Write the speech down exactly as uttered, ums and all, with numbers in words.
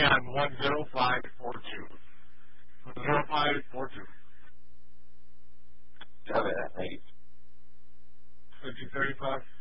again, one zero five four two. one zero five four two. Got it, thank you. fifteen thirty-five.